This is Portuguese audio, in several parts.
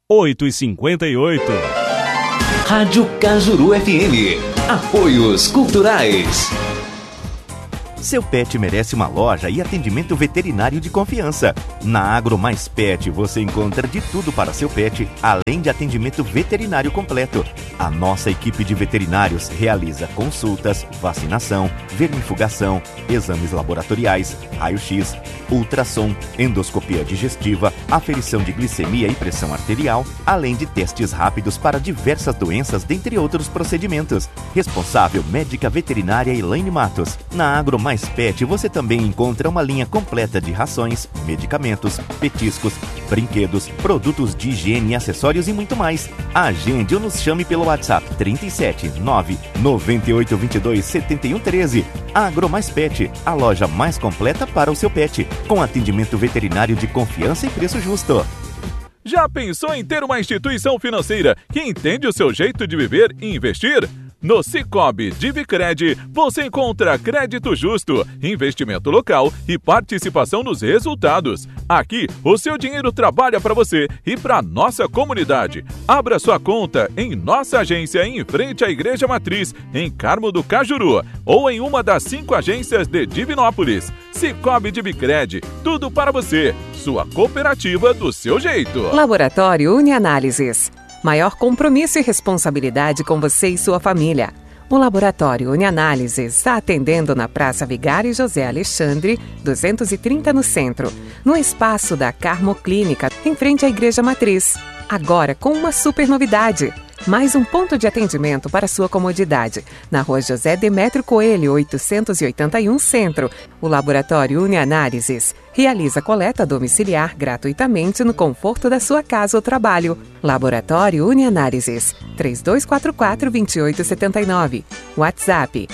8h58. Rádio Cajuru FM. Apoios Culturais. Seu pet merece uma loja e atendimento veterinário de confiança. Na Agro Mais Pet você encontra de tudo para seu pet, além de atendimento veterinário completo. A nossa equipe de veterinários realiza consultas, vacinação, vermifugação, exames laboratoriais, raio-x, ultrassom, endoscopia digestiva, aferição de glicemia e pressão arterial, além de testes rápidos para diversas doenças, dentre outros procedimentos. Responsável médica veterinária Elaine Matos. Na Agro Mais Pet você também encontra uma linha completa de rações, medicamentos, petiscos, brinquedos, produtos de higiene, acessórios e muito mais. Agende ou nos chame pelo WhatsApp 37 9 98 22 71 13. Agro Mais Pet, a loja mais completa para o seu pet, com atendimento veterinário de confiança e preço justo. Já pensou em ter uma instituição financeira que entende o seu jeito de viver e investir? No Sicoob Divicred, você encontra crédito justo, investimento local e participação nos resultados. Aqui, o seu dinheiro trabalha para você e para nossa comunidade. Abra sua conta em nossa agência em frente à Igreja Matriz, em Carmo do Cajuru, ou em uma das 5 agências de Divinópolis. Sicoob Divicred, tudo para você. Sua cooperativa do seu jeito. Laboratório Unianálises. Maior compromisso e responsabilidade com você e sua família. O Laboratório Unianálises está atendendo na Praça Vigário José Alexandre, 230 no centro, no espaço da Carmo Clínica, em frente à Igreja Matriz. Agora com uma super novidade. Mais um ponto de atendimento para sua comodidade. Na Rua José Demétrio Coelho, 881 Centro. O Laboratório Unianálises realiza coleta domiciliar gratuitamente no conforto da sua casa ou trabalho. Laboratório Unianálises, 3244-2879. WhatsApp,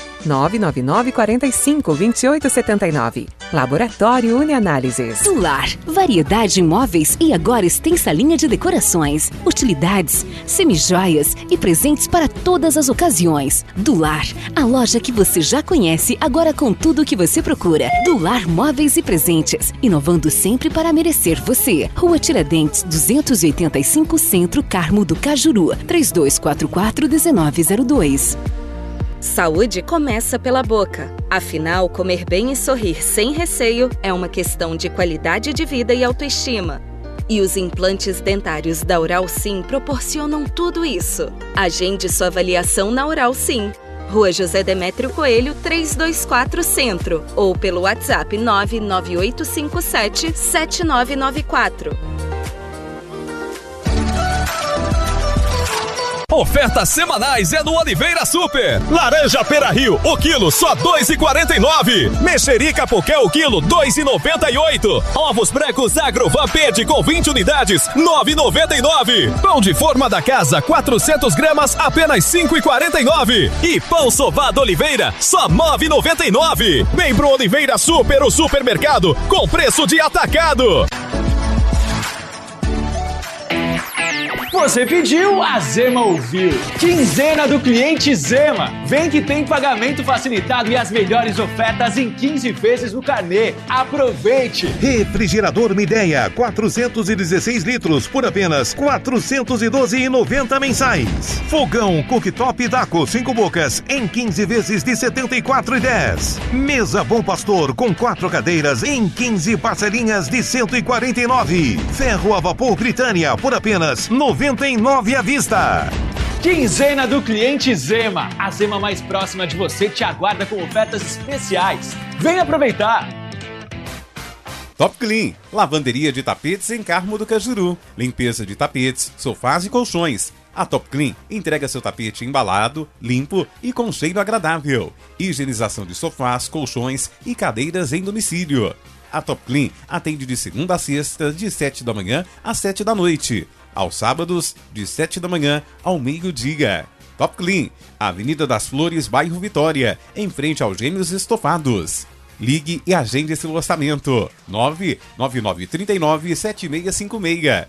999-45-2879. Laboratório Unianálises. Dular, variedade em móveis e agora extensa linha de decorações, utilidades, semijoias e presentes para todas as ocasiões. Dular, a loja que você já conhece, agora com tudo o que você procura. Dular Móveis e Presentes, inovando sempre para merecer você. Rua Tiradentes, 285 Centro, Carmo do Cajuru, 3244-1902. Saúde começa pela boca. Afinal, comer bem e sorrir sem receio é uma questão de qualidade de vida e autoestima. E os implantes dentários da Oral Sim proporcionam tudo isso. Agende sua avaliação na Oral Sim. Rua José Demétrio Coelho, 324 Centro. Ou pelo WhatsApp 99857-7994. Ofertas semanais é no Oliveira Super. Laranja Pera Rio, o quilo só R$ 2,49. Mexerica Poqué, o quilo R$ 2,98. Ovos Brancos Agro Vampede com 20 unidades, R$ 9,99. Pão de forma da casa, 400 gramas, apenas R$ 5,49. E pão sovado Oliveira, só R$ 9,99. Vem pro Oliveira Super, o supermercado, com preço de atacado. Você pediu, a Zema ouviu. Quinzena do cliente Zema. Vem que tem pagamento facilitado e as melhores ofertas em 15 vezes no carnê. Aproveite! Refrigerador Midea, 416 litros por apenas R$ 412,90 mensais. Fogão Cooktop Daco 5 bocas em 15 vezes de R$ 74,10. Mesa Bom Pastor com 4 cadeiras em 15 parcelinhas de R$ 149. Ferro a vapor Britânia por apenas R$ 99 à vista. Quinzena do cliente Zema. A Zema mais próxima de você te aguarda com ofertas especiais. Vem aproveitar! Top Clean, lavanderia de tapetes em Carmo do Cajuru. Limpeza de tapetes, sofás e colchões. A Top Clean entrega seu tapete embalado, limpo e com cheiro agradável. Higienização de sofás, colchões e cadeiras em domicílio. A Top Clean atende de segunda a sexta, de 7 da manhã às 7 da noite. Aos sábados, de 7 da manhã ao meio-dia. Top Clean, Avenida das Flores, bairro Vitória, em frente aos Gêmeos Estofados. Ligue e agende esse orçamento. 99939-7656.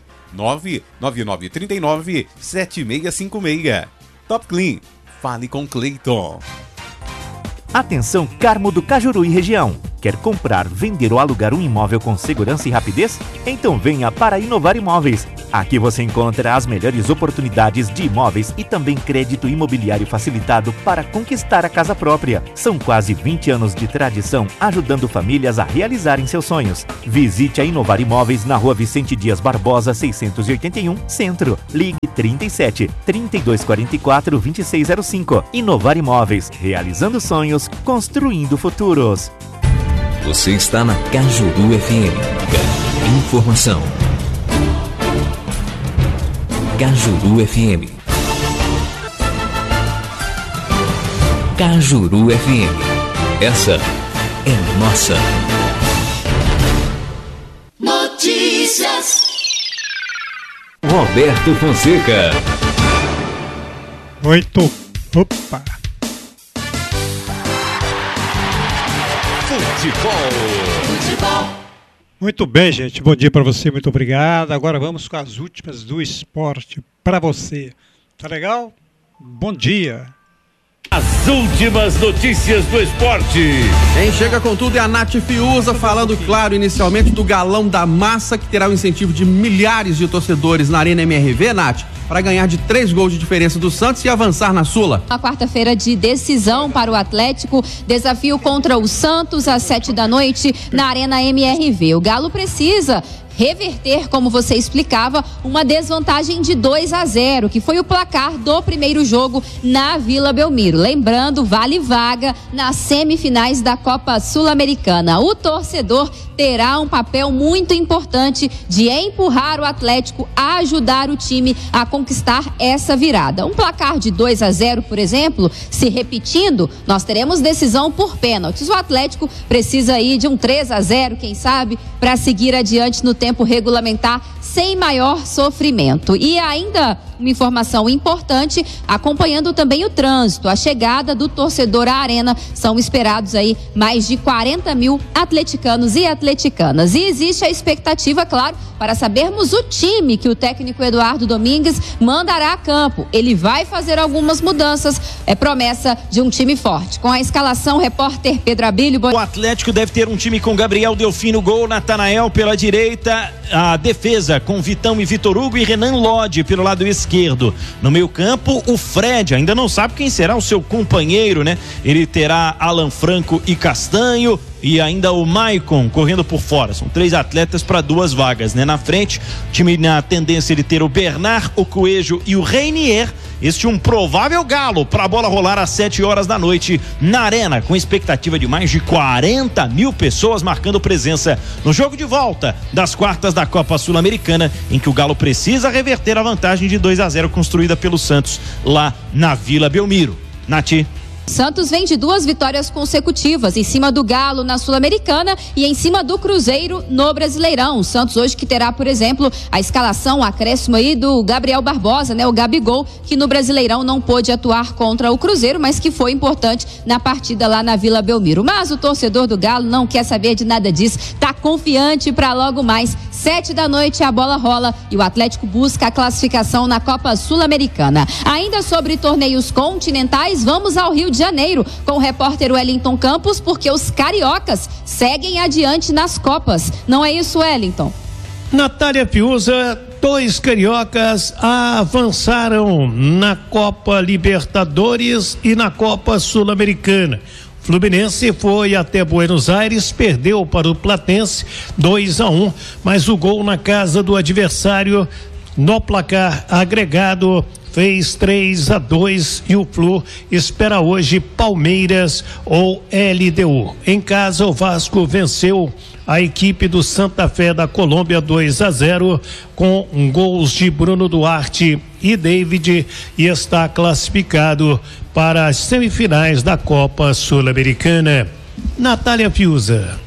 99939-7656. Top Clean, fale com Cleiton. Atenção Carmo do Cajuru e região. Quer comprar, vender ou alugar um imóvel com segurança e rapidez? Então venha para a Inovar Imóveis. Aqui você encontra as melhores oportunidades de imóveis e também crédito imobiliário facilitado para conquistar a casa própria. São quase 20 anos de tradição ajudando famílias a realizarem seus sonhos. Visite a Inovar Imóveis na Rua Vicente Dias Barbosa, 681, Centro. Ligue 37 3244 2605. Inovar Imóveis, realizando sonhos, construindo futuros. Você está na Cajuru FM. Informação. Cajuru FM. Cajuru FM. Essa é nossa. Notícias. Roberto Fonseca. Opa. Futebol. Muito bem, gente. Bom dia para você, muito obrigado. Agora vamos com as últimas do esporte para você. Tá legal? Bom dia. As últimas notícias do esporte. Quem chega com tudo é a Nath Fiuza, falando, claro, inicialmente do Galão da Massa, que terá o incentivo de milhares de torcedores na Arena MRV, Nath, para ganhar de 3 gols de diferença do Santos e avançar na Sula. A quarta-feira de decisão para o Atlético, desafio contra o Santos às 7 da noite na Arena MRV. O Galo precisa reverter, como você explicava, uma desvantagem de 2-0, que foi o placar do primeiro jogo na Vila Belmiro. Lembrando, vale vaga nas semifinais da Copa Sul-Americana. O torcedor terá um papel muito importante de empurrar o Atlético a ajudar o time a conquistar essa virada. Um placar de 2-0, por exemplo, se repetindo, nós teremos decisão por pênaltis. O Atlético precisa aí de um 3-0, quem sabe, para seguir adiante no tempo regulamentar sem maior sofrimento. E ainda uma informação importante, acompanhando também o trânsito, a chegada do torcedor à arena, são esperados aí mais de 40 mil atleticanos e atleticanas. E existe a expectativa, claro, para sabermos o time que o técnico Eduardo Domingues mandará a campo. Ele vai fazer algumas mudanças, é promessa de um time forte. Com a escalação, repórter Pedro Abílio. O Atlético deve ter um time com Gabriel Delfim no gol, Natanael pela direita, a defesa com Vitão e Vitor Hugo e Renan Lodge pelo lado esquerdo. No meio campo, o Fred ainda não sabe quem será o seu companheiro, né? Ele terá Alan Franco e Castanho e ainda o Maicon correndo por fora. São 3 atletas para 2 vagas, né? Na frente, o time na tendência de ter o Bernard, o Coelho e o Reinier. Este um provável galo para a bola rolar às 7 horas da noite na Arena, com expectativa de mais de 40 mil pessoas marcando presença no jogo de volta das quartas da Copa Sul-Americana, em que o Galo precisa reverter a vantagem de 2-0 construída pelo Santos lá na Vila Belmiro. Nath. Santos vem de 2 vitórias consecutivas em cima do Galo na Sul-Americana e em cima do Cruzeiro no Brasileirão. O Santos hoje que terá, por exemplo, a escalação, o acréscimo aí do Gabriel Barbosa, né? O Gabigol, que no Brasileirão não pôde atuar contra o Cruzeiro, mas que foi importante na partida lá na Vila Belmiro. Mas o torcedor do Galo não quer saber de nada disso, tá confiante para logo mais 7 da noite a bola rola e o Atlético busca a classificação na Copa Sul-Americana. Ainda sobre torneios continentais, vamos ao Rio de Janeiro com o repórter Wellington Campos, porque os cariocas seguem adiante nas Copas. Não é isso, Wellington? Natália Fiuza, 2 cariocas avançaram na Copa Libertadores e na Copa Sul-Americana. Fluminense foi até Buenos Aires, perdeu para o Platense 2-1, mas o gol na casa do adversário no placar agregado fez 3-2 e o Flu espera hoje Palmeiras ou LDU. Em casa, o Vasco venceu a equipe do Santa Fé da Colômbia 2-0 com gols de Bruno Duarte e David e está classificado para as semifinais da Copa Sul-Americana. Natália Fiuza.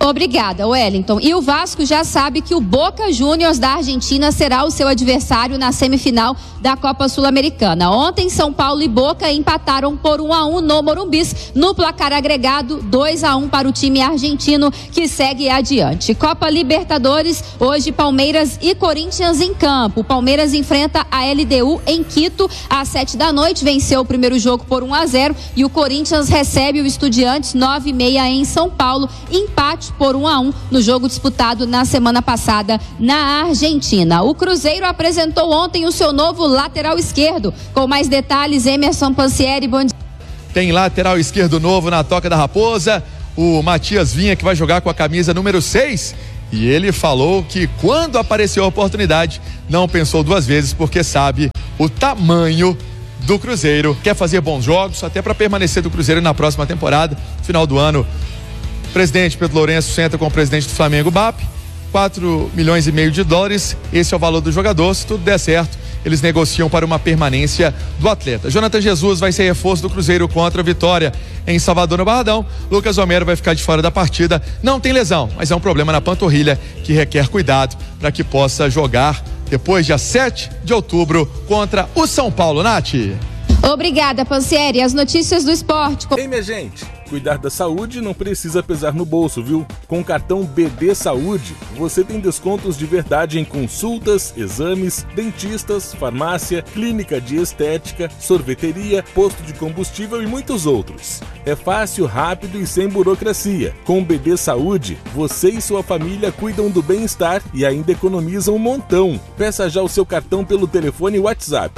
Obrigada, Wellington. E o Vasco já sabe que o Boca Juniors da Argentina será o seu adversário na semifinal da Copa Sul-Americana. Ontem, São Paulo e Boca empataram por 1-1 no Morumbis, no placar agregado 2-1 para o time argentino, que segue adiante. Copa Libertadores, hoje Palmeiras e Corinthians em campo. O Palmeiras enfrenta a LDU em Quito às 7h, venceu o primeiro jogo por 1-0, e o Corinthians recebe o Estudiantes 9h30 em São Paulo, empate por 1-1 no jogo disputado na semana passada na Argentina. O Cruzeiro apresentou ontem o seu novo lateral esquerdo. Com mais detalhes, Emerson Pansieri, bom dia. Tem lateral esquerdo novo na Toca da Raposa, o Matias Vinha, que vai jogar com a camisa número 6, e ele falou que quando apareceu a oportunidade, não pensou duas vezes, porque sabe o tamanho do Cruzeiro, quer fazer bons jogos, até para permanecer do Cruzeiro na próxima temporada. Final do ano, o presidente Pedro Lourenço senta com o presidente do Flamengo, BAP, 4,5 milhões de dólares, esse é o valor do jogador. Se tudo der certo, eles negociam para uma permanência do atleta. Jonathan Jesus vai ser reforço do Cruzeiro contra a Vitória em Salvador, no Barradão. Lucas Homero vai ficar de fora da partida, não tem lesão, mas é um problema na panturrilha que requer cuidado para que possa jogar depois, dia 7 de outubro, contra o São Paulo. Nath. Obrigada, Pansieri. As notícias do esporte. Ei, minha gente, cuidar da saúde não precisa pesar no bolso, viu? Com o cartão BD Saúde, você tem descontos de verdade em consultas, exames, dentistas, farmácia, clínica de estética, sorveteria, posto de combustível e muitos outros. É fácil, rápido e sem burocracia. Com o BD Saúde, você e sua família cuidam do bem-estar e ainda economizam um montão. Peça já o seu cartão pelo telefone WhatsApp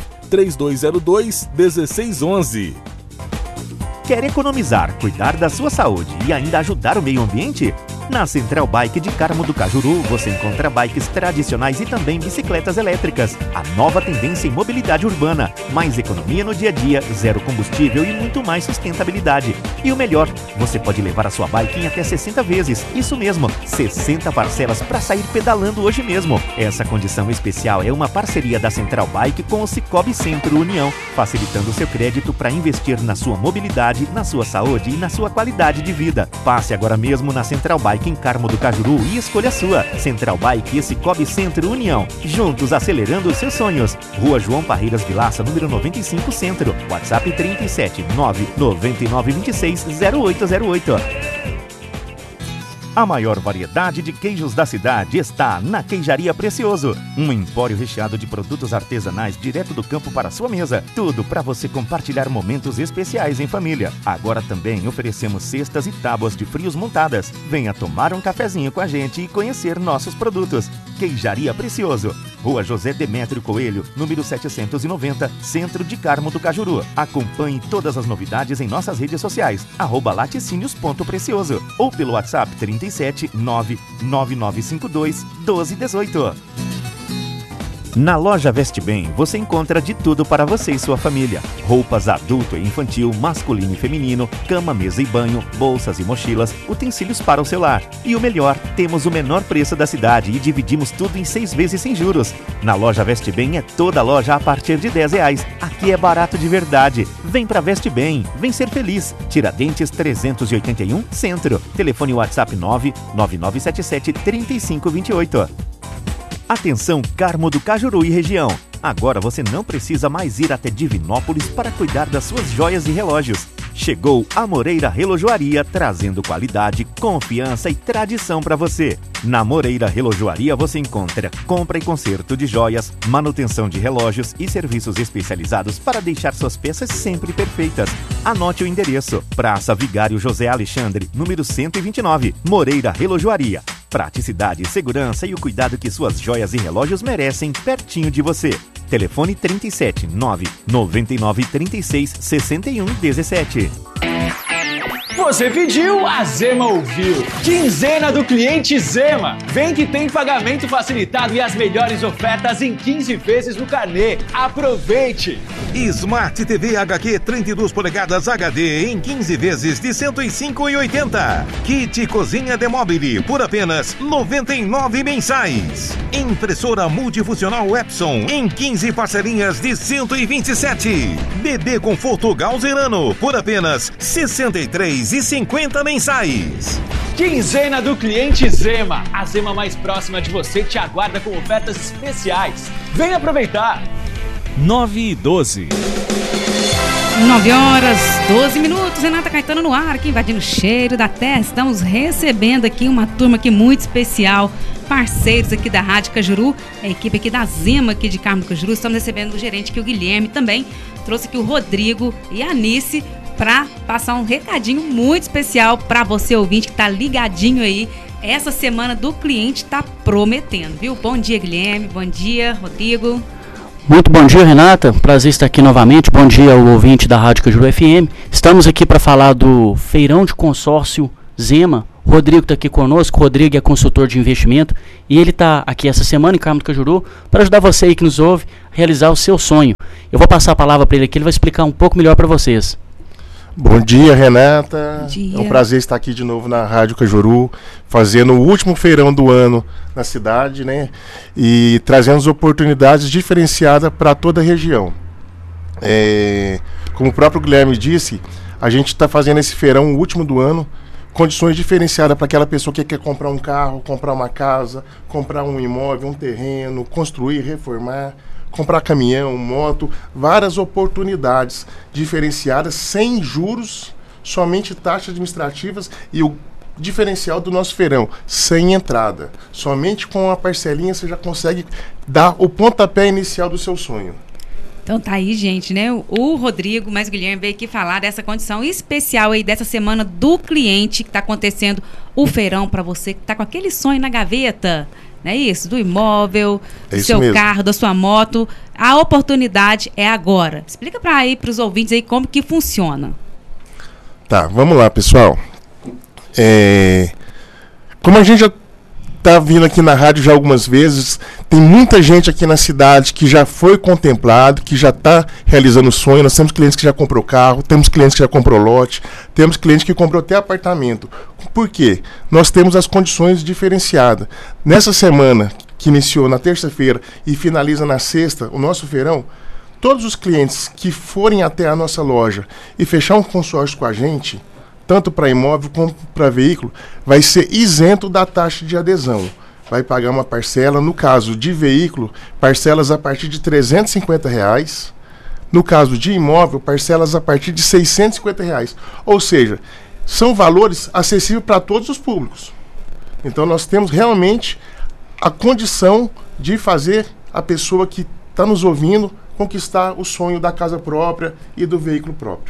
3202-1611. Quer economizar, cuidar da sua saúde e ainda ajudar o meio ambiente? Na Central Bike de Carmo do Cajuru, você encontra bikes tradicionais e também bicicletas elétricas. A nova tendência em mobilidade urbana. Mais economia no dia a dia, zero combustível e muito mais sustentabilidade. E o melhor, você pode levar a sua bike em até 60 vezes. Isso mesmo, 60 parcelas para sair pedalando hoje mesmo. Essa condição especial é uma parceria da Central Bike com o Cicobi Centro União, facilitando seu crédito para investir na sua mobilidade, na sua saúde e na sua qualidade de vida. Passe agora mesmo na Central Bike em Carmo do Cajuru e escolha a sua. Central Bike e Cicobi Centro União. Juntos acelerando os seus sonhos. Rua João Parreiras Vilaça, número 95 Centro. WhatsApp 37 999 26 0808. A maior variedade de queijos da cidade está na Queijaria Precioso. Um empório recheado de produtos artesanais direto do campo para a sua mesa. Tudo para você compartilhar momentos especiais em família. Agora também oferecemos cestas e tábuas de frios montadas. Venha tomar um cafezinho com a gente e conhecer nossos produtos. Queijaria Precioso. Rua José Demétrio Coelho, número 790, Centro de Carmo do Cajuru. Acompanhe todas as novidades em nossas redes sociais, @laticínios.precioso ou pelo WhatsApp 37 99952 1218. Na loja Veste Bem, você encontra de tudo para você e sua família. Roupas adulto e infantil, masculino e feminino, cama, mesa e banho, bolsas e mochilas, utensílios para o celular. E o melhor, temos o menor preço da cidade e dividimos tudo em 6 vezes sem juros. Na loja Veste Bem é toda loja a partir de R$10. Aqui é barato de verdade. Vem pra Veste Bem, vem ser feliz. Tiradentes 381, Centro. Telefone WhatsApp 99977 3528. Atenção, Carmo do Cajuru e região. Agora você não precisa mais ir até Divinópolis para cuidar das suas joias e relógios. Chegou a Moreira Relojoaria, trazendo qualidade, confiança e tradição para você. Na Moreira Relojoaria você encontra compra e conserto de joias, manutenção de relógios e serviços especializados para deixar suas peças sempre perfeitas. Anote o endereço: Praça Vigário José Alexandre, número 129, Moreira Relojoaria. Praticidade, segurança e o cuidado que suas joias e relógios merecem pertinho de você. Telefone 37 999 36 61 17. Você pediu, a Zema ouviu. Quinzena do cliente Zema. Vem que tem pagamento facilitado e as melhores ofertas em 15 vezes no carnê. Aproveite! Smart TV HQ 32 polegadas HD em 15 vezes de R$ 105,80. Kit Cozinha Demobile por apenas R$ 99 mensais. Impressora multifuncional Epson em 15 parcelinhas de R$ 127. BB Conforto Galzerano por apenas R$ 63,50 mensais. Quinzena do cliente Zema. A Zema mais próxima de você te aguarda com ofertas especiais. Vem aproveitar! 9h12. 9h12. Renata Caetano no ar, aqui invadindo o cheiro da terra. Estamos recebendo aqui uma turma aqui muito especial, parceiros aqui da Rádio Cajuru, a equipe aqui da Zema aqui de Carmo do Cajuru. Estamos recebendo o gerente aqui, o Guilherme, também trouxe aqui o Rodrigo e a Anice para passar um recadinho muito especial para você ouvinte que está ligadinho aí. Essa semana do cliente está prometendo, viu? Bom dia, Guilherme. Bom dia, Rodrigo. Muito bom dia, Renata. Prazer estar aqui novamente. Bom dia ao ouvinte da Rádio Cajuru FM. Estamos aqui para falar do Feirão de Consórcio Zema. O Rodrigo está aqui conosco. O Rodrigo é consultor de investimento e ele está aqui essa semana em Carmo do Cajuru para ajudar você aí que nos ouve a realizar o seu sonho. Eu vou passar a palavra para ele aqui, ele vai explicar um pouco melhor para vocês. Bom dia, Renata. Bom dia. É um prazer estar aqui de novo na Rádio Cajuru, fazendo o último feirão do ano na cidade, né? E trazendo oportunidades diferenciadas para toda a região. Como o próprio Guilherme disse, a gente está fazendo esse feirão, o último do ano, condições diferenciadas para aquela pessoa que quer comprar um carro, comprar uma casa, comprar um imóvel, um terreno, construir, reformar, comprar caminhão, moto, várias oportunidades diferenciadas, sem juros, somente taxas administrativas e o diferencial do nosso feirão, sem entrada. Somente com a parcelinha você já consegue dar o pontapé inicial do seu sonho. Então tá aí, gente, né? O Rodrigo, mais o Guilherme veio aqui falar dessa condição especial aí dessa semana do cliente que tá acontecendo o feirão para você que tá com aquele sonho na gaveta. Não é isso? Do imóvel, do seu carro, da sua moto. A oportunidade é agora. Explica para os ouvintes aí como que funciona. Tá, vamos lá, pessoal. Como a gente já está vindo aqui na rádio já algumas vezes, tem muita gente aqui na cidade que já foi contemplado, que já está realizando o sonho. Nós temos clientes que já comprou carro, temos clientes que já comprou lote, temos clientes que comprou até apartamento. Por quê? Nós temos as condições diferenciadas. Nessa semana, que iniciou na terça-feira e finaliza na sexta, o nosso feirão, todos os clientes que forem até a nossa loja e fechar um consórcio com a gente, tanto para imóvel como para veículo, vai ser isento da taxa de adesão. Vai pagar uma parcela, no caso de veículo, parcelas a partir de R$ 350. No caso de imóvel, parcelas a partir de R$ 650. Ou seja, são valores acessíveis para todos os públicos. Então nós temos realmente a condição de fazer a pessoa que está nos ouvindo conquistar o sonho da casa própria e do veículo próprio.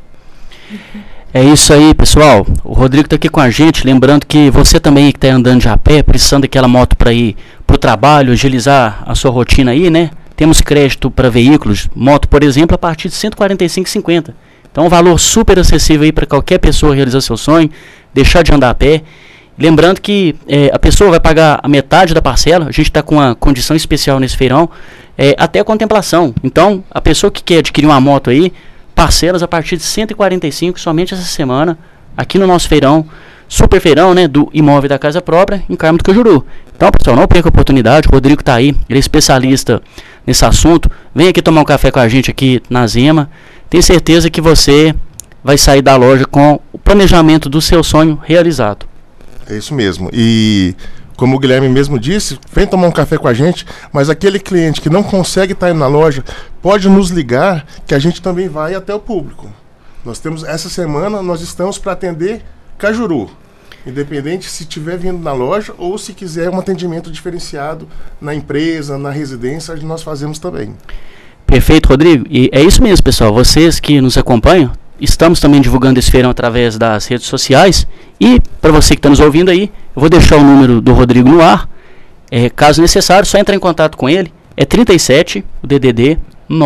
É isso aí, pessoal. O Rodrigo está aqui com a gente, lembrando que você também que está andando de a pé, precisando daquela moto para ir para o trabalho, agilizar a sua rotina aí, né? Temos crédito para veículos, moto, por exemplo, a partir de R$ 145,50. Então, um valor super acessível aí para qualquer pessoa realizar seu sonho, deixar de andar a pé. Lembrando que a pessoa vai pagar a metade da parcela, a gente está com uma condição especial nesse feirão, até a contemplação. Então, a pessoa que quer adquirir uma moto aí, parcelas a partir de R$ 145 somente essa semana, aqui no nosso feirão, super feirão, né, do imóvel da casa própria, em Carmo do Cajuru. Então, pessoal, não perca a oportunidade, o Rodrigo está aí, ele é especialista nesse assunto, vem aqui tomar um café com a gente aqui na Zema, tenho certeza que você vai sair da loja com o planejamento do seu sonho realizado. É isso mesmo, e como o Guilherme mesmo disse, vem tomar um café com a gente, mas aquele cliente que não consegue estar indo na loja, pode nos ligar, que a gente também vai até o público. Nós temos, essa semana, nós estamos para atender Cajuru, independente se estiver vindo na loja ou se quiser um atendimento diferenciado na empresa, na residência, nós fazemos também. Perfeito, Rodrigo. E é isso mesmo, pessoal. Vocês que nos acompanham, estamos também divulgando esse feirão através das redes sociais. E para você que está nos ouvindo aí, eu vou deixar o número do Rodrigo no ar. Caso necessário, só entrar em contato com ele. É 37, o DDD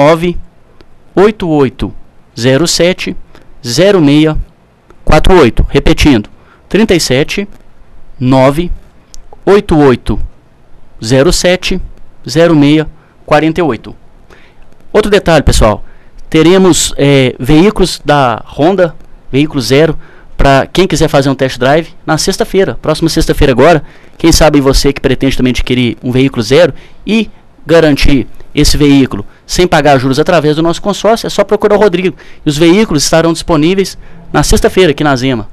98807 0648. Repetindo, 37 98807 0648. Outro detalhe, pessoal, teremos veículos da Honda, veículo zero, para quem quiser fazer um test drive na sexta-feira, próxima sexta-feira agora. Quem sabe você que pretende também adquirir um veículo zero e garantir esse veículo sem pagar juros através do nosso consórcio, é só procurar o Rodrigo. E os veículos estarão disponíveis na sexta-feira aqui na Zema.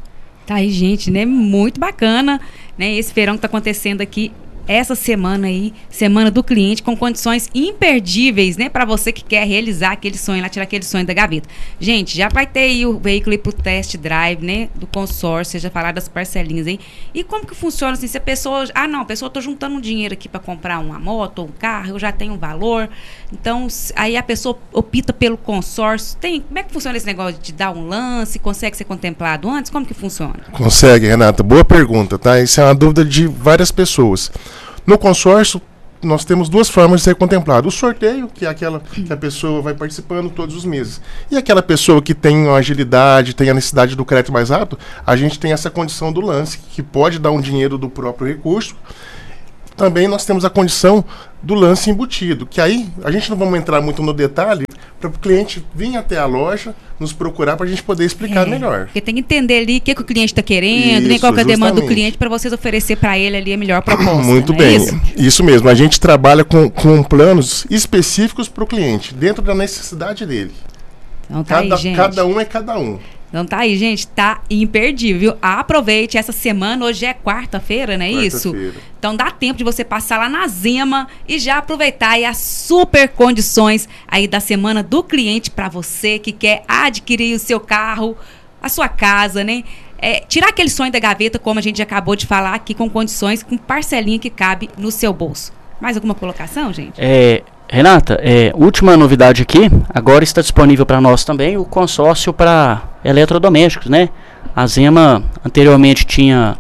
Tá aí, gente, né? Muito bacana, né? Esse feirão que tá acontecendo aqui essa semana aí, semana do cliente, com condições imperdíveis, né? Para você que quer realizar aquele sonho lá, tirar aquele sonho da gaveta. Gente, já vai ter aí o veículo aí pro test drive, né? Do consórcio, já falaram das parcelinhas aí. E como que funciona assim? Se a pessoa... a pessoa tô juntando um dinheiro aqui para comprar uma moto ou um carro, eu já tenho um valor. Então, aí a pessoa opta pelo consórcio. Como é que funciona esse negócio de dar um lance? Consegue ser contemplado antes? Como que funciona? Consegue, Renata. Boa pergunta, tá? Isso é uma dúvida de várias pessoas. No consórcio, nós temos duas formas de ser contemplado. O sorteio, que é aquela que a pessoa vai participando todos os meses. E aquela pessoa que tem uma agilidade, tem a necessidade do crédito mais rápido, a gente tem essa condição do lance, que pode dar um dinheiro do próprio recurso. Também nós temos a condição do lance embutido, que aí a gente não vamos entrar muito no detalhe, para o cliente vir até a loja, nos procurar para a gente poder explicar melhor. Porque tem que entender ali o que o cliente está querendo, nem qual que é a demanda do cliente, para vocês oferecer para ele ali a melhor proposta. Muito bem, isso mesmo. A gente trabalha com planos específicos para o cliente, dentro da necessidade dele. Então tá aí, gente. Cada um é cada um. Então tá aí, gente, tá imperdível, viu? Aproveite essa semana, hoje é quarta-feira, não é isso? Então dá tempo de você passar lá na Zema e já aproveitar aí as super condições aí da semana do cliente para você que quer adquirir o seu carro, a sua casa, né? Tirar aquele sonho da gaveta, como a gente acabou de falar aqui, com condições, com parcelinha que cabe no seu bolso. Mais alguma colocação, gente? Renata, última novidade aqui, agora está disponível para nós também o consórcio para eletrodomésticos, né? A Zema anteriormente tinha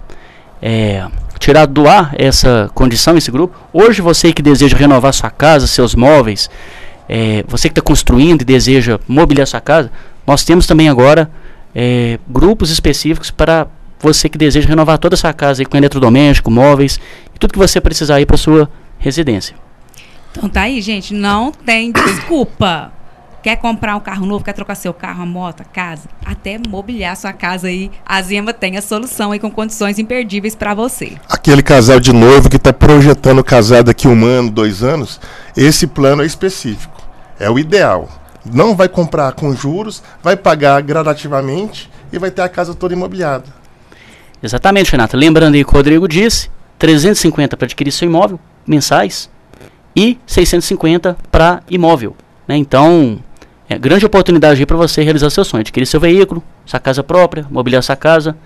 tirado do ar essa condição, esse grupo. Hoje você que deseja renovar sua casa, seus móveis, você que está construindo e deseja mobiliar sua casa, nós temos também agora grupos específicos para você que deseja renovar toda a sua casa aí, com eletrodoméstico, móveis e tudo que você precisar aí para sua residência. Então tá aí, gente, não tem desculpa. Quer comprar um carro novo, quer trocar seu carro, a moto, a casa, até mobiliar sua casa aí, a Zema tem a solução aí com condições imperdíveis para você. Aquele casal de noivo que está projetando casar daqui 1 ano, 2 anos, esse plano é específico, é o ideal. Não vai comprar com juros, vai pagar gradativamente e vai ter a casa toda imobiliada. Exatamente, Renata. Lembrando aí que o Rodrigo disse, 350 para adquirir seu imóvel mensais e 650 para imóvel, né? Então, grande oportunidade aí para você realizar seu sonho, adquirir seu veículo, sua casa própria, mobiliar sua casa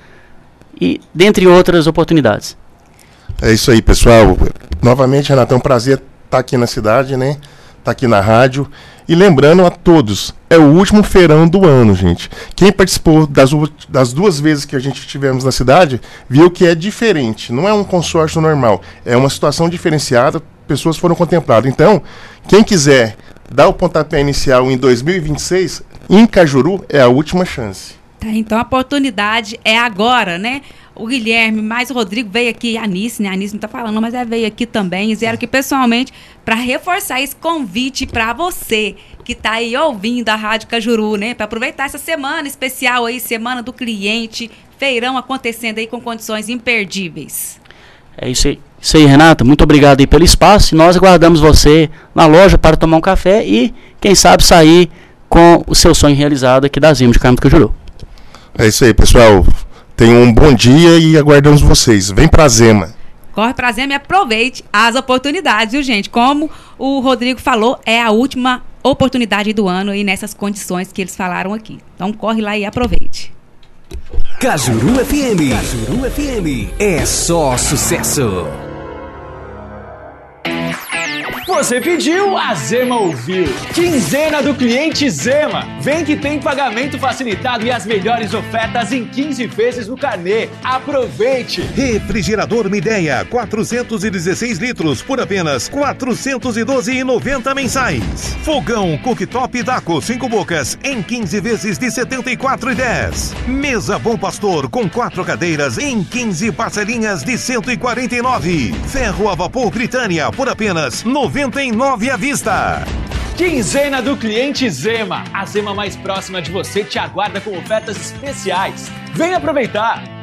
e dentre outras oportunidades. É isso aí, pessoal. Novamente, Renato, é um prazer estar aqui na cidade, né? Estar aqui na rádio. E lembrando a todos, é o último feirão do ano, gente. Quem participou das 2 vezes que a gente tivemos na cidade, viu que é diferente. Não é um consórcio normal, é uma situação diferenciada, pessoas foram contempladas. Então, quem quiser dar o pontapé inicial em 2026, em Cajuru, é a última chance. Tá, então a oportunidade é agora, né? O Guilherme, mais o Rodrigo veio aqui, a Anice, né? A Anice não tá falando, mas veio aqui também, e vieram aqui pessoalmente para reforçar esse convite para você que tá aí ouvindo a Rádio Cajuru, né? Para aproveitar essa semana especial aí, Semana do Cliente, feirão acontecendo aí com condições imperdíveis. É isso aí. Isso aí, Renata, muito obrigado aí pelo espaço. Nós aguardamos você na loja para tomar um café e, quem sabe, sair com o seu sonho realizado aqui da Zema de Carmo do Cajuru. É isso aí, pessoal. Tenham um bom dia e aguardamos vocês. Vem pra Zema. Corre pra Zema e aproveite as oportunidades, viu, gente? Como o Rodrigo falou, é a última oportunidade do ano e nessas condições que eles falaram aqui. Então corre lá e aproveite. Cajuru FM. Cajuru FM. É só sucesso. Você pediu, a Zema ouviu. Quinzena do cliente Zema. Vem que tem pagamento facilitado e as melhores ofertas em 15 vezes no carnê. Aproveite! Refrigerador Midea, 416 litros por apenas R$ 412,90 mensais. Fogão Cooktop Daco 5 bocas em 15 vezes de R$ 74,10. Mesa Bom Pastor com 4 cadeiras em 15 parcelinhas de R$ 149. Ferro a vapor Britânia por apenas R$ 99 à vista. Quinzena do cliente Zema. A Zema mais próxima de você te aguarda com ofertas especiais. Vem aproveitar!